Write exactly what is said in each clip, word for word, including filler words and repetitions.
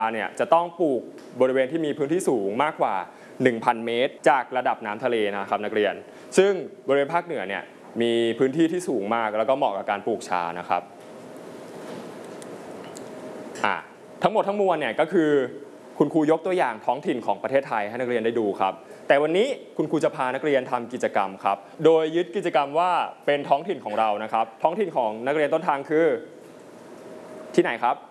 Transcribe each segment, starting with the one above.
เนี่ยจะต้องปลูกบริเวณที่มีพื้นที่สูงมากกว่า หนึ่งพัน เมตรจากระดับน้ำทะเลนะครับนักเรียนซึ่งบริเวณภาคเหนือเนี่ยมีพื้นที่ที่สูงมากแล้วก็เหมาะกับการปลูกชานะครับอ่ะทั้งหมดทั้งมวลเนี่ยก็คือคุณครูยกตัวอย่างท้องถิ่นของประเทศไทยให้นักเรียนได้ดูครับแต่วันนี้คุณครูจะพานักเรียนทำกิจกรรมครับโดยยึดกิจกรรมว่าเป็นท้องถิ่นของเรานะครับท้องถิ่นของนักเรียนต้นทางคือที่ไหนครับ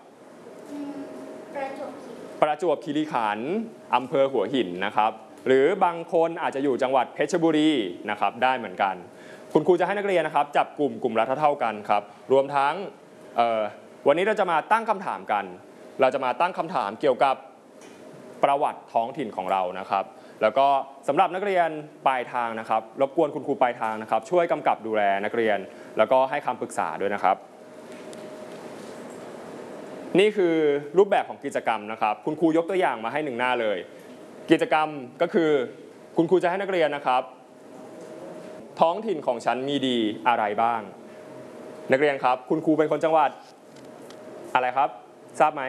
ประจวบคีรีขันธ์อำเภอหัวหินนะครับหรือบางคนอาจจะอยู่จังหวัดเพชรบุรีนะครับได้เหมือนกันคุณครูจะให้นักเรียนนะครับจับกลุ่มกลุ่มละเท่าๆกันครับรวมทั้งวันนี้เราจะมาตั้งคำถามกันเราจะมาตั้งคำถามเกี่ยวกับประวัติท้องถิ่นของเรานะครับแล้วก็สำหรับนักเรียนปลายทางนะครับรบกวนคุณครูปลายทางนะครับช่วยกำกับดูแลนักเรียนแล้วก็ให้คำปรึกษาด้วยนะครับนี่คือรูปแบบของกิจกรรมนะครับคุณครูยกตัวอย่างมาให้หนึ่งหน้าเลยกิจกรรมก็คือคุณครูจะให้นักเรียนนะครับท้องถิ่นของฉันมีดีอะไรบ้างนักเรียนครับคุณครูเป็นคนจังหวัดอะไรครับทราบไหม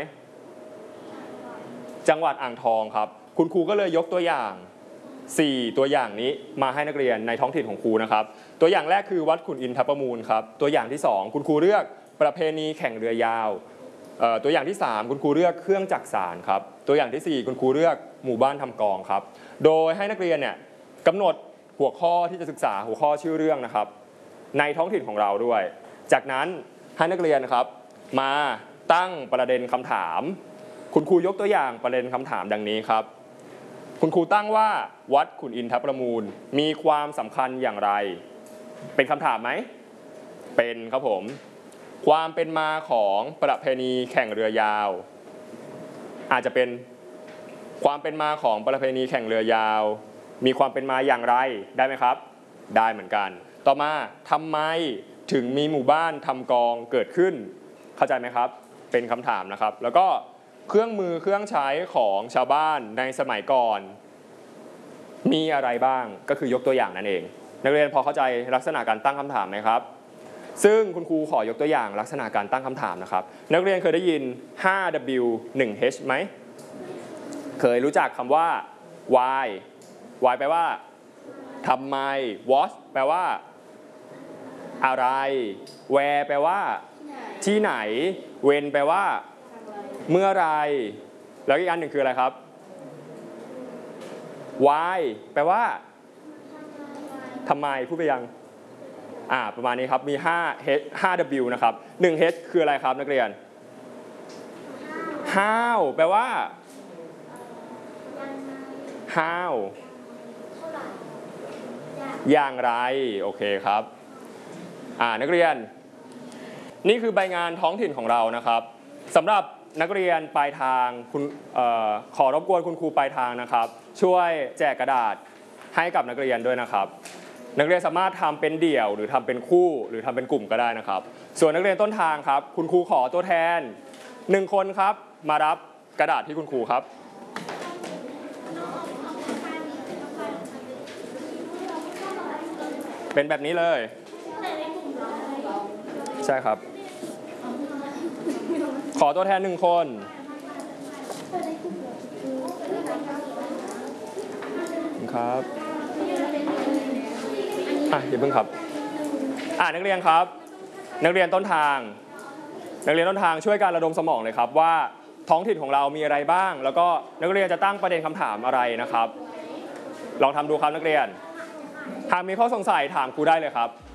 จังหวัดอ่างทองครับคุณครูก็เลยยกตัวอย่างสี่ตัวอย่างนี้มาให้นักเรียนในท้องถิ่นของครูนะครับตัวอย่างแรกคือวัดขุนอินทรประมูลครับตัวอย่างที่สองคุณครูเลือกประเพณีแข่งเรือยาวตัวอย่างที่สามคุณครูเลือกเครื่องจักสานครับตัวอย่างที่สี่คุณครูเลือกหมู่บ้านทำกองครับโดยให้นักเรียนเนี่ยกำหนดหัวข้อที่จะศึกษาหัวข้อชื่อเรื่องนะครับในท้องถิ่นของเราด้วยจากนั้นให้นักเรียนนะครับมาตั้งประเด็นคำถามคุณครูยกตัวอย่างประเด็นคำถามดังนี้ครับคุณครูตั้งว่าวัดขุนอินทรประมูลมีความสำคัญอย่างไรเป็นคำถามไหมเป็นครับผมความเป็นมาของประเพณีแข่งเรือยาวอาจจะเป็นความเป็นมาของประเพณีแข่งเรือยาวมีความเป็นมาอย่างไรได้ไหมครับได้เหมือนกันต่อมาทำไมถึงมีหมู่บ้านทำกองเกิดขึ้นเข้าใจไหมครับเป็นคำถามนะครับแล้วก็เครื่องมือเครื่องใช้ของชาวบ้านในสมัยก่อนมีอะไรบ้างก็คือยกตัวอย่างนั่นเองนักเรียนพอเข้าใจลักษณะการตั้งคำถามไหมครับซึ่งคุณครูขอยกตัวอย่างลักษณะการตั้งคำถามนะครับนักเรียนเคยได้ยิน ห้า ดับเบิลยู หนึ่ง เอช ไหมเคยรู้จักคำว่า why why แปลว่าทำไม what แปลว่าอะไร where แปลว่าที่ไหน when แปลว่าเมื่อไรแล้วอีกอันหนึ่งคืออะไรครับ why แปลว่าทำไมพูดไปยังอ่าประมาณนี้ครับมีห้า H ห้า ดับเบิลยู นะครับหนึ่ง H คืออะไรครับนักเรียน how แปลว่า how อย่างไรโอเคครับอ่านักเรียนนี่คือใบงานท้องถิ่นของเรานะครับสำหรับนักเรียนปลายทางคุณเอ่อขอรบกวนคุณครูปลายทางนะครับช่วยแจกกระดาษให้กับนักเรียนด้วยนะครับนักเรียนสามารถทำเป็นเดี่ยวหรือทำเป็นคู่หรือทำเป็นกลุ่มก็ได้นะครับส่วนนักเรียนต้นทางครับคุณครูขอตัวแทนหนึ่งคนครับมารับกระดาษที่คุณครูครับเป็นแบบนี้เลยใช่ครับขอตัวแทนหนึ่งคนครับอ่ะอย่าเพิ่งครับอ่ะนักเรียนครับนักเรียนต้นทางนักเรียนต้นทางช่วยการระดมสมองเลยครับว่าท้องถิ่นของเรามีอะไรบ้างแล้วก็นักเรียนจะตั้งประเด็นคำถามอะไรนะครับลองทำดูครับนักเรียนหากมีข้อสงสัยถามครูได้เลยครับ